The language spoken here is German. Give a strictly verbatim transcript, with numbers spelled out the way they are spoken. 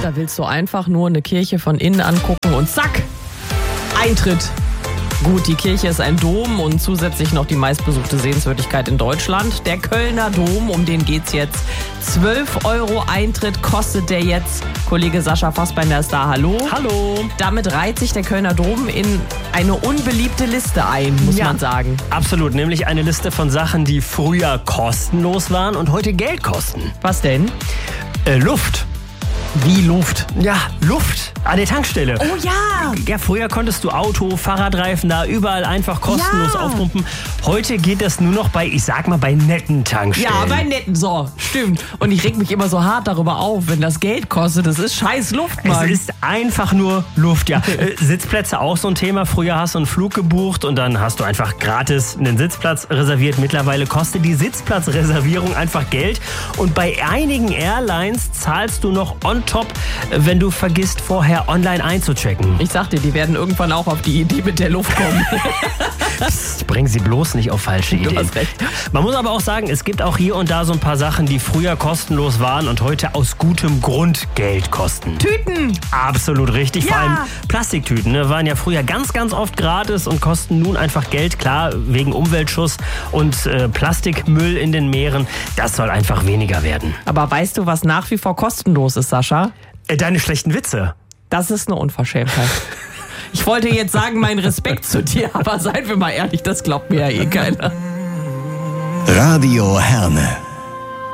da willst du einfach nur eine Kirche von innen angucken und zack, Eintritt. Gut, die Kirche ist ein Dom und zusätzlich noch die meistbesuchte Sehenswürdigkeit in Deutschland. Der Kölner Dom, um den geht's jetzt. zwölf Euro Eintritt kostet der jetzt. Kollege Sascha Fassbeiner ist da, hallo. Hallo. Damit reiht sich der Kölner Dom in eine unbeliebte Liste ein, muss ja, man sagen. Absolut, nämlich eine Liste von Sachen, die früher kostenlos waren und heute Geld kosten. Was denn? Äh, Luft. Wie Luft? Ja, Luft an der Tankstelle. Oh ja! Ja, früher konntest du Auto, Fahrradreifen da überall einfach kostenlos Ja. aufpumpen. Heute geht das nur noch bei, ich sag mal, bei netten Tankstellen. Ja, bei netten, so, stimmt. Und ich reg mich immer so hart darüber auf, wenn das Geld kostet. Das ist scheiß Luft, Mann. Es ist einfach nur Luft, ja. Äh, Sitzplätze auch so ein Thema. Früher hast du einen Flug gebucht und dann hast du einfach gratis einen Sitzplatz reserviert. Mittlerweile kostet die Sitzplatzreservierung einfach Geld. Und bei einigen Airlines zahlst du noch on top, wenn du vergisst, vorher online einzuchecken. Ich sag dir, die werden irgendwann auch auf die Idee mit der Luft kommen. Psst, bring sie bloß nicht auf falsche Ideen. Du hast recht. Man muss aber auch sagen, es gibt auch hier und da so ein paar Sachen, die früher kostenlos waren und heute aus gutem Grund Geld kosten. Tüten! Absolut richtig. Ja. Vor allem Plastiktüten, ne, waren ja früher ganz, ganz oft gratis und kosten nun einfach Geld. Klar, wegen Umweltschutz und äh, Plastikmüll in den Meeren. Das soll einfach weniger werden. Aber weißt du, was nach wie vor kostenlos ist, Sascha? Äh, deine schlechten Witze. Das ist eine Unverschämtheit. Ich wollte jetzt sagen, mein Respekt zu dir, aber seien wir mal ehrlich, das glaubt mir ja eh keiner. Radio Herne.